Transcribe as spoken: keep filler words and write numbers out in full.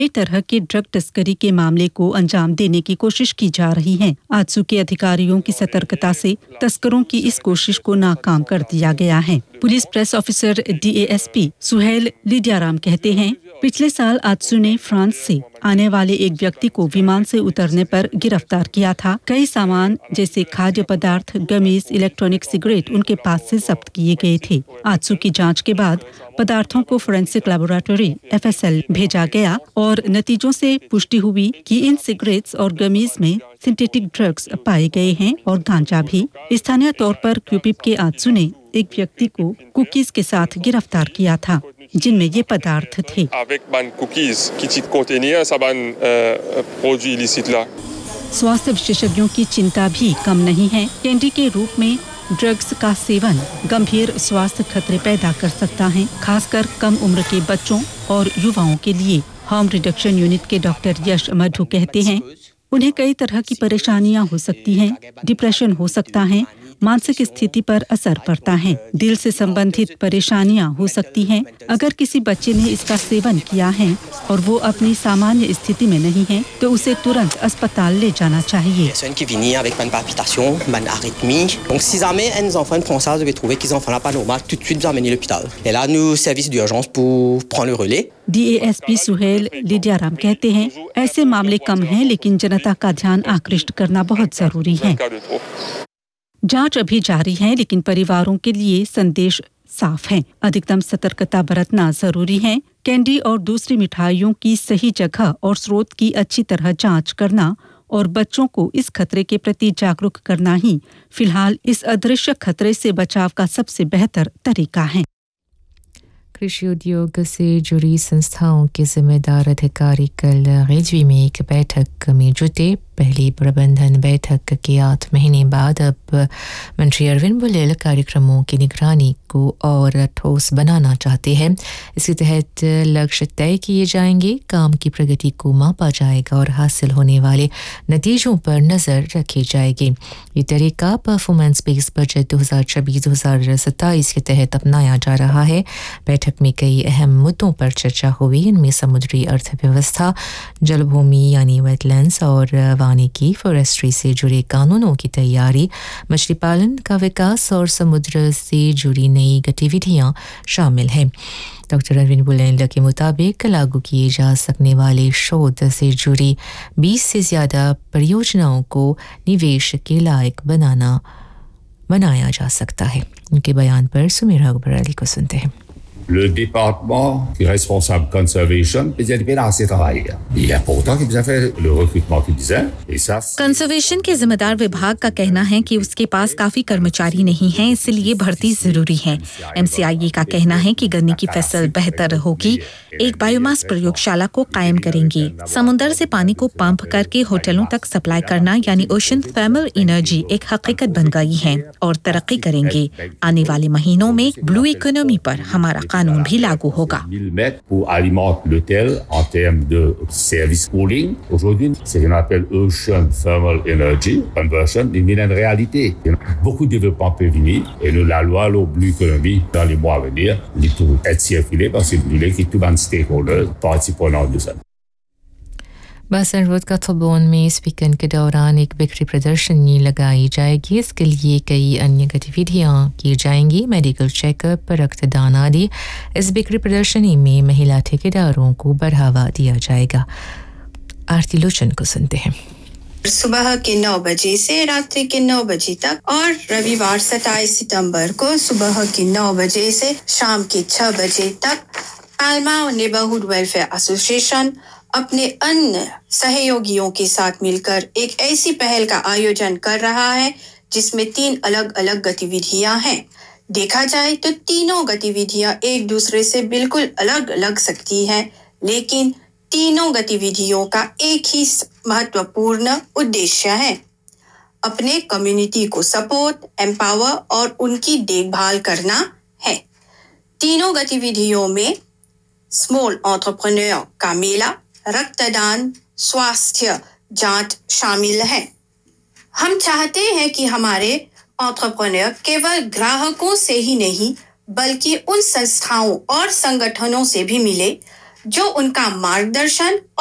कई तरह के ड्रग तस्करी के मामले को अंजाम देने की कोशिश की जा रही है। आजसू के अधिकारियों की सतर्कता से तस्करों की इस कोशिश को नाकाम कर दिया गया है। पुलिस प्रेस ऑफिसर डीएएसपी सुहेल लिडियाराम कहते हैं, पिछले साल आजसू ने फ्रांस से आने वाले एक व्यक्ति को विमान से उतरने पर गिरफ्तार किया था। कई सामान जैसे खाद्य पदार्थ, गमीज, इलेक्ट्रॉनिक सिगरेट उनके पास से जब्त किए गए थे। आजसू की जांच के बाद पदार्थों को forensic laboratory F S L भेजा गया और नतीजों से पुष्टि हुई कि इन सिगरेट्स और गमीज में सिंथेटिक ड्रग्स पाए गए हैं और गांजा भी। स्थानीय तौर पर क्यूपिप के आजसू ने एक व्यक्ति को कुकीज के साथ गिरफ्तार किया था, जिनमें ये पदार्थ थे। स्वास्थ्य विशेषज्ञों की चिंता भी कम नहीं है। कैंडी के रूप में ड्रग्स का सेवन गंभीर स्वास्थ्य खतरे पैदा कर सकता है, खासकर कम उम्र के बच्चों और युवाओं के लिए। हार्म रिडक्शन यूनिट के डॉक्टर यश मधु कहते हैं, उन्हें कई तरह की परेशानियां हो सकती हैं, डिप्रेशन हो सकता है, मानसिक स्थिति पर असर पड़ता है, दिल से संबंधित परेशानियां हो सकती हैं। अगर किसी बच्चे ने इसका सेवन किया है और वो अपनी सामान्य स्थिति में नहीं है, तो उसे तुरंत अस्पताल ले जाना चाहिए। डीएएसपी सुहेल लिडियाराम कहते हैं, ऐसे मामले कम हैं, लेकिन जनता का ध्यान आकृष्ट करना बहुत जरूरी है। जांच अभी जारी है, लेकिन परिवारों के लिए संदेश साफ है। अधिकतम सतर्कता बरतना जरूरी है। कैंडी और दूसरी मिठाइयों की सही जगह और स्रोत की अच्छी तरह जांच करना और बच्चों को इस खतरे के प्रति जागरूक करना ही फिलहाल इस अदृश्य खतरे से बचाव का सबसे बेहतर तरीका है। कृषि उद्योग से जुड़ी संस्थाओं के जिम्मेदार अधिकारी कल रेजवी में एक बैठक में जुटे। पहली प्रबंधन बैठक के आठ महीने बाद अब मंत्री अरविंद बुलेल कार्यक्रमों की निगरानी को और ठोस बनाना चाहते हैं। इसके तहत लक्ष्य तय किए जाएंगे, काम की प्रगति को मापा जाएगा और हासिल होने वाले नतीजों पर नज़र रखी जाएगी। ये तरीका परफॉर्मेंस बेस्ड बजट दो हज़ार छब्बीस दो हज़ार सत्ताईस के तहत अपनाया जा रहा है। बैठक में कई अहम मुद्दों पर चर्चा हुई। इनमें समुद्री अर्थव्यवस्था, जलभूमि यानी वेटलैंड्स और वानिकी फॉरेस्ट्री से जुड़े कानूनों की तैयारी, मछली पालन का विकास और समुद्र से जुड़ी नई गतिविधियां शामिल हैं। डॉक्टर अरविंद बुलेल के मुताबिक लागू किए जा सकने वाले शोध से जुड़ी बीस से ज़्यादा परियोजनाओं को निवेश के लायक बनाना बनाया जा सकता है। उनके बयान पर सुमेरा अकबर अली को सुनते हैं। Le département qui est responsable conservation faisait bien assez travail. Il y a pourtant qui a fait le recrutement qui disait et ça conservation के जिम्मेदार विभाग का कहना है कि उसके पास काफी कर्मचारी नहीं हैं, इसलिए भर्ती जरूरी है। एमसीआईए का कहना है कि गन्ने की फसल बेहतर होगी, एक बायोमास प्रयोगशाला को कायम करेंगे। समुद्र से पानी को पंप करके होटलों तक सप्लाई करना यानी ओशन थर्मल एनर्जी एक हकीकत बन गई है और तरक्की करेंगे। आने वाले महीनों में ब्लू इकोनॉमी पर हमारा कानून भी लागू होगा। pour alimenter l'hôtel en termes de service cooling. Aujourd'hui, c'est ce qu'on appelle Ocean Thermal Energy Conversion devient une réalité. Beaucoup de développement peut venir et nous, la loi, le Blue Economy, dans les mois à venir, il tout être circulé parce que nous voulons que tout le monde stakeholders participent de ça. बासन road का थोबोन में इस weekend के दौरान एक बिक्री प्रदर्शनी लगाई जाएगी। इसके लिए कई अन्य गतिविधियां की जाएंगी, मेडिकल चेकअप, रक्तदान आदि। इस बिक्री प्रदर्शनी में महिला ठेकेदारों को बढ़ावा दिया जाएगा। आरती लोचन को सुनते हैं। सुबह के नौ बजे से रात्रि के नौ बजे तक और रविवार सत्ताईस सितंबर को सुबह के नौ बजे से शाम के छह बजे तक आलमा नेबरहुड वेलफेयर एसोसिएशन अपने अन्य सहयोगियों के साथ मिलकर एक ऐसी पहल का आयोजन कर रहा है जिसमें तीन अलग-अलग गतिविधियां हैं। देखा जाए तो तीनों गतिविधियां एक दूसरे से बिल्कुल अलग लग सकती हैं, लेकिन तीनों गतिविधियों का एक ही महत्वपूर्ण उद्देश्य है, अपने कम्युनिटी को सपोर्ट, एम्पावर और उनकी देखभाल करना है। तीनों गतिविधियों में स्मॉल एंटरप्रेन्योर का मेला, रक्तदान, स्वास्थ्य जांच शामिल है। हम चाहते हैं कि हमारे एंटरप्रेन्योर केवल ग्राहकों से ही नहीं बल्कि उन संस्थाओं और संगठनों से भी मिले जो उनका मार्गदर्शन